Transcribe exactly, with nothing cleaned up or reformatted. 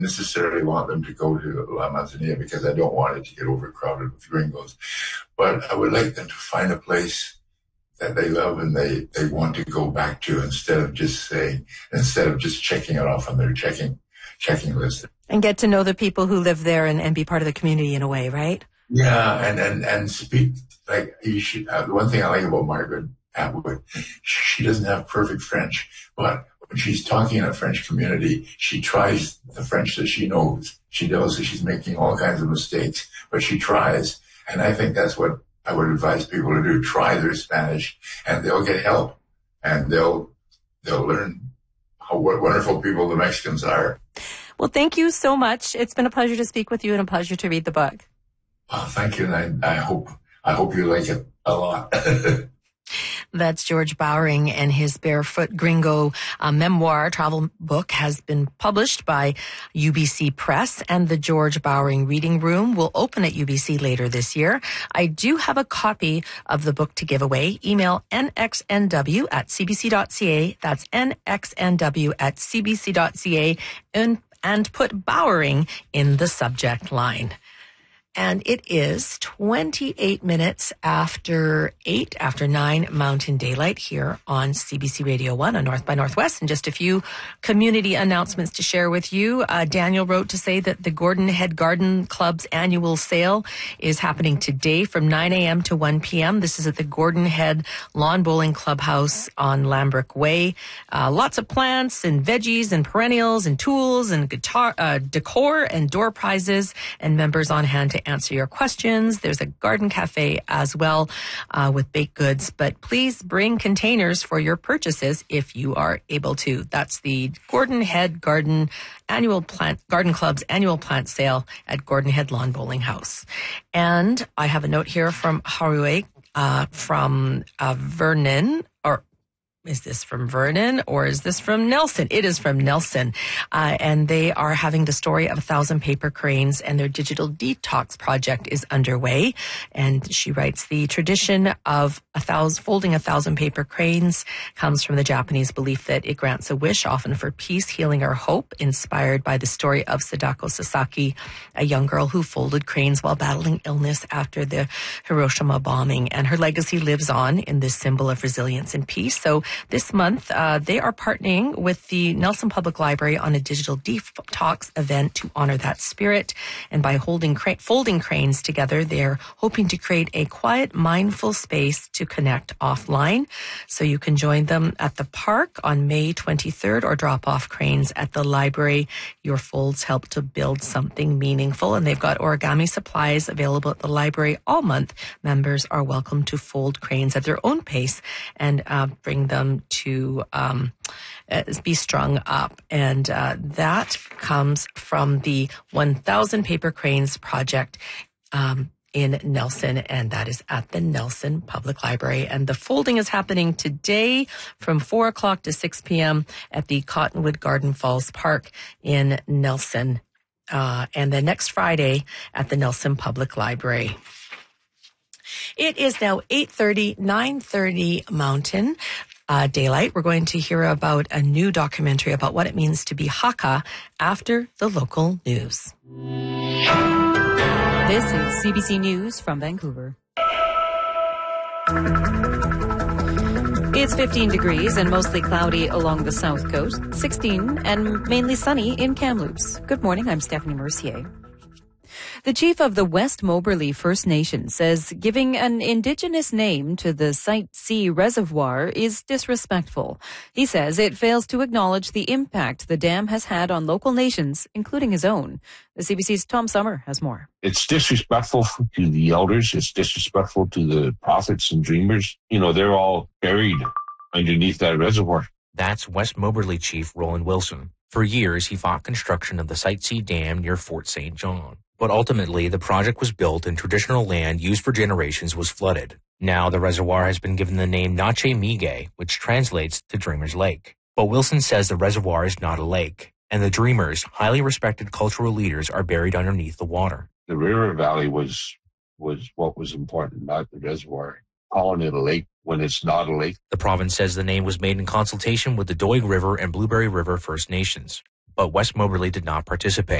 necessarily want them to go to La Manzanilla because I don't want it to get overcrowded with gringos. But I would like them to find a place that they love and they, they want to go back to instead of just saying, instead of just checking it off on their checking checking list. And get to know the people who live there and, and be part of the community in a way, right? Yeah, and, and, and speak, like, you should, uh, the one thing I like about Margaret Atwood, she doesn't have perfect French, but when she's talking in a French community, she tries the French that she knows. She knows that she's making all kinds of mistakes, but she tries. And I think that's what I would advise people to do. Try their Spanish and they'll get help and they'll, they'll learn how what wonderful people the Mexicans are. Well, thank you so much. It's been a pleasure to speak with you and a pleasure to read the book. Oh, thank you. And I, I hope, I hope you like it a lot. That's George Bowring, and his Barefoot Gringo uh, memoir travel book has been published by U B C Press, and the George Bowring Reading Room will open at U B C later this year. I do have a copy of the book to give away. Email n x n w at c b c dot c a. That's n x n w at c b c dot c a and, and put Bowring in the subject line. And it is twenty-eight minutes after eight, after nine Mountain Daylight here on C B C Radio one on North by Northwest. And just a few community announcements to share with you. Uh, Daniel wrote to say that the Gordon Head Garden Club's annual sale is happening today from nine a.m. to one p.m. This is at the Gordon Head Lawn Bowling Clubhouse on Lambrook Way. Uh, lots of plants and veggies and perennials and tools and guitar, uh, decor and door prizes, and members on hand to answer your questions. There's a garden cafe as well uh, with baked goods, but please bring containers for your purchases if you are able to. That's the Gordon Head Garden Annual Plant Garden Club's annual plant sale at Gordon Head Lawn Bowling House. And I have a note here from Harué uh, from uh, Vernon, or is this from Vernon or is this from Nelson? It is from Nelson. Uh, and they are having the story of a thousand paper cranes, and their digital detox project is underway. And she writes, the tradition of a thousand, folding a thousand paper cranes comes from the Japanese belief that it grants a wish, often for peace, healing, or hope, inspired by the story of Sadako Sasaki, a young girl who folded cranes while battling illness after the Hiroshima bombing. And her legacy lives on in this symbol of resilience and peace. So this month, uh, they are partnering with the Nelson Public Library on a digital detox event to honor that spirit. And by holding cra- folding cranes together, they're hoping to create a quiet, mindful space to connect offline. So you can join them at the park on May twenty-third or drop off cranes at the library. Your folds help to build something meaningful. And they've got origami supplies available at the library all month. Members are welcome to fold cranes at their own pace and uh, bring them to um, uh, be strung up. And uh, that comes from the one thousand Paper Cranes project um, in Nelson, and that is at the Nelson Public Library. And the folding is happening today from four o'clock to six p.m. at the Cottonwood Garden Falls Park in Nelson. Uh, and then next Friday at the Nelson Public Library. It is now eight thirty, nine thirty Mountain Uh, Daylight. We're going to hear about a new documentary about what it means to be Hakka after the local news. This is C B C News from Vancouver. It's fifteen degrees and mostly cloudy along the south coast, sixteen and mainly sunny in Kamloops. Good morning, I'm Stephanie Mercier. The chief of the West Moberly First Nation says giving an Indigenous name to the Site C reservoir is disrespectful. He says it fails to acknowledge the impact the dam has had on local nations, including his own. The C B C's Tom Summer has more. It's disrespectful to the elders. It's disrespectful to the prophets and dreamers. You know, they're all buried underneath that reservoir. That's West Moberly Chief Roland Wilson. For years, he fought construction of the Site C Dam near Fort Saint John. But ultimately, the project was built and traditional land used for generations was flooded. Now the reservoir has been given the name Nache Mige, which translates to Dreamer's Lake. But Wilson says the reservoir is not a lake, and the Dreamers, highly respected cultural leaders, are buried underneath the water. The river valley was was what was important, not the reservoir. Calling it a lake when it's not a lake. The province says the name was made in consultation with the Doig River and Blueberry River First Nations. but West Moberly did not participate.